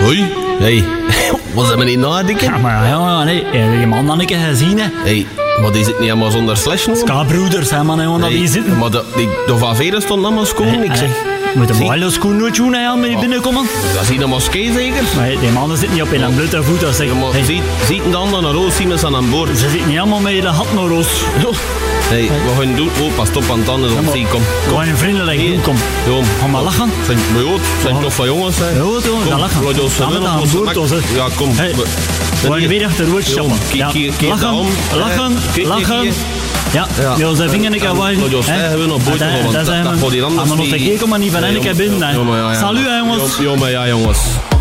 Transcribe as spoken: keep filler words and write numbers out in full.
Hoi. Hey. Was dat meneer nadenken? Ja, maar ja, nee. Je man dan een keer gezien, hè. Hey, maar die zit niet helemaal zonder slash, no? Ska-broeders, hè, man, hè, dat die zitten. Maar de, die, de Van Veren stond allemaal schoon, ik zeg. Moet de mooie schoen nooit doen, hè, met die binnenkomen. Dat is hier een moskee, zeker? Nee, die mannen zitten niet op in een blote voet. Als Ja, maar hey. ziet, ziet een ander naar roos, zien ze aan boord. Ze zitten niet allemaal met de hat naar roos. Hey, we gaan doen. Oh, pas op aan het tanden, Ja, zie, kom. Gewoon een vriendelijk doen, kom. Ja, Ga maar lachen. Zijn, maar ja, zijn toch van jongens, hè? Ja, jongens, Kom, lachen. laat ons Samen verder, aan ons boord, mak- ons, hè. Ja, kom. Hey, We- gewoon hier. weer achter de rood stappen. Jong, Ja, keer- keer lachen, daarom, hè. lachen, Kijk, lachen. kijk, Ja, Ja. ja, onze vinger ik aan Laat ons zeggen, we nog boot Dat- gaan, want dat dat- zijn dat we- gaat hier anders Ah, maar nog niet. een keer, kom maar niet van Nee, een keer jongen, binnen, hè. jongen, ja, ja. Salut, hè, jongens. Ja, maar ja, jongens.